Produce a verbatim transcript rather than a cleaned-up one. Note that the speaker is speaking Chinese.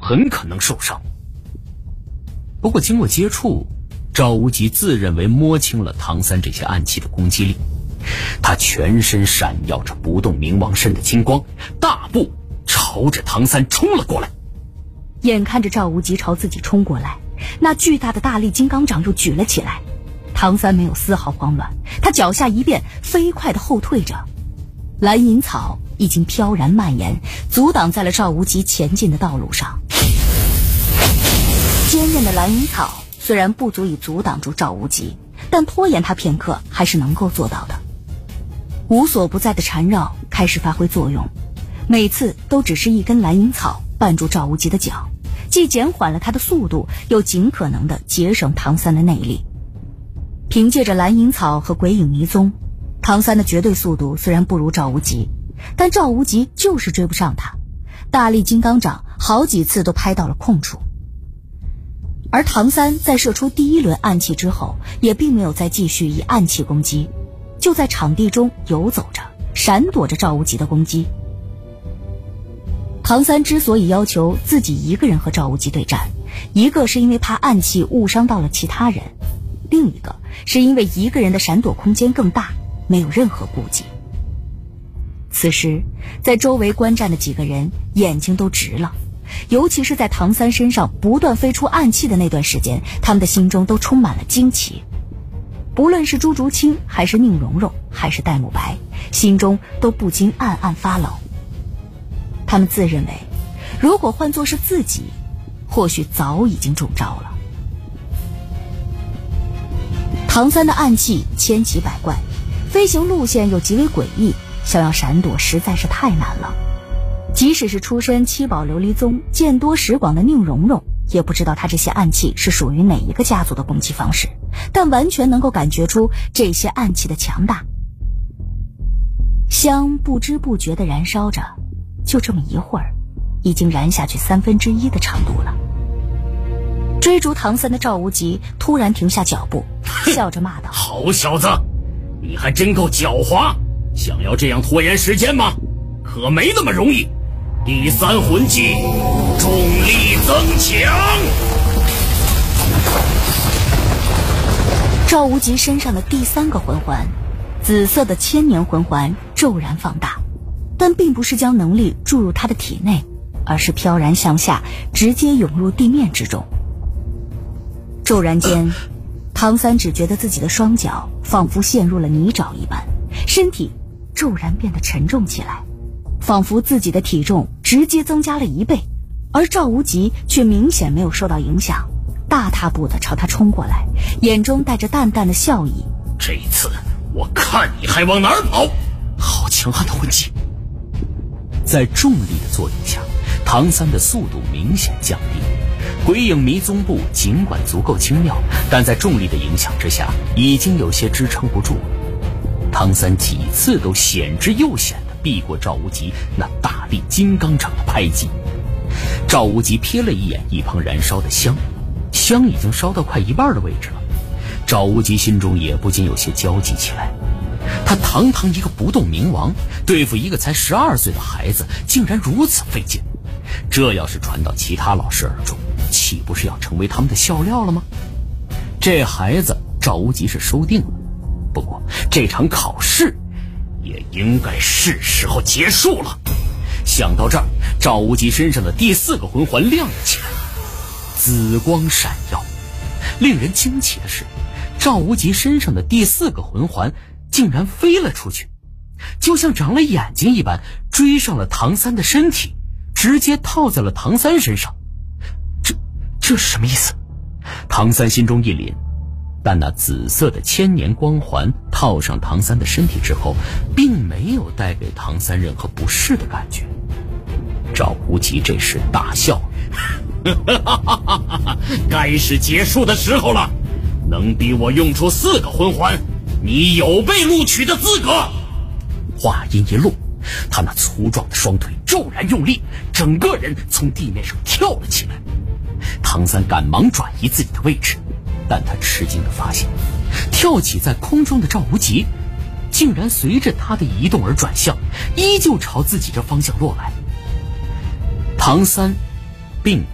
很可能受伤。不过经过接触，赵无极自认为摸清了唐三这些暗器的攻击力，他全身闪耀着不动明王身的金光，大步朝着唐三冲了过来。 眼看着赵无极朝自己冲过来，那巨大的大力金刚掌又举了起来。唐三没有丝毫慌乱，他脚下一变，飞快地后退着。蓝银草已经飘然蔓延，阻挡在了赵无极前进的道路上。坚韧的蓝银草虽然不足以阻挡住赵无极，但拖延他片刻还是能够做到的。无所不在的缠绕开始发挥作用，每次都只是一根蓝银草绊住赵无极的脚，既减缓了他的速度，又尽可能的节省唐三的内力。凭借着蓝银草和鬼影迷踪，唐三的绝对速度虽然不如赵无极，但赵无极就是追不上他。大力金刚掌好几次都拍到了空处。而唐三在射出第一轮暗器之后，也并没有再继续以暗器攻击，就在场地中游走着，闪躲着赵无极的攻击。唐三之所以要求自己一个人和赵无极对战，一个是因为怕暗器误伤到了其他人，另一个是因为一个人的闪躲空间更大，没有任何顾忌。此时在周围观战的几个人眼睛都直了，尤其是在唐三身上不断飞出暗器的那段时间，他们的心中都充满了惊奇。不论是朱竹清还是宁荣荣还是戴沐白，心中都不禁暗暗发冷。他们自认为如果换作是自己，或许早已经中招了。唐三的暗器千奇百怪，飞行路线又极为诡异，想要闪躲实在是太难了。即使是出身七宝琉璃宗见多识广的宁荣荣，也不知道他这些暗器是属于哪一个家族的攻击方式，但完全能够感觉出这些暗器的强大。香不知不觉地燃烧着，就这么一会儿，已经燃下去三分之一的长度了。追逐唐三的赵无极突然停下脚步，笑着骂道： 好小子，你还真够狡猾，想要这样拖延时间吗？可没那么容易。第三魂技，重力增强。 赵无极身上的第三个魂环，紫色的千年魂环骤然放大，但并不是将能力注入他的体内，而是飘然向下，直接涌入地面之中。骤然间，唐三只觉得自己的双脚仿佛陷入了泥沼一般，身体骤然变得沉重起来，仿佛自己的体重直接增加了一倍，而赵无极却明显没有受到影响，大踏步地朝他冲过来，眼中带着淡淡的笑意。 这一次我看你还往哪儿跑！好强悍的魂技！在重力的作用下，唐三的速度明显降低。鬼影迷踪步尽管足够精妙，但在重力的影响之下，已经有些支撑不住了。唐三几次都险之又险地避过赵无极那大力金刚掌的拍击。赵无极瞥了一眼一旁燃烧的香，香已经烧到快一半的位置了。赵无极心中也不禁有些焦急起来。他堂堂一个不动明王，对付一个才十二岁的孩子，竟然如此费劲。这要是传到其他老师耳中，岂不是要成为他们的笑料了吗？这孩子赵无极是收定了，不过这场考试也应该是时候结束了。想到这儿，赵无极身上的第四个魂环亮了起来，紫光闪耀。令人惊奇的是，赵无极身上的第四个魂环竟然飞了出去，就像长了眼睛一般，追上了唐三的身体，直接套在了唐三身上。这这是什么意思？唐三心中一凛，但那紫色的千年光环套上唐三的身体之后，并没有带给唐三任何不适的感觉。赵无极这时大笑，该是结束的时候了，能逼我用出四个魂环，你有被录取的资格。话音一落，他那粗壮的双腿骤然用力，整个人从地面上跳了起来。唐三赶忙转移自己的位置，但他吃惊地发现，跳起在空中的赵无极竟然随着他的移动而转向，依旧朝自己这方向落来。唐三并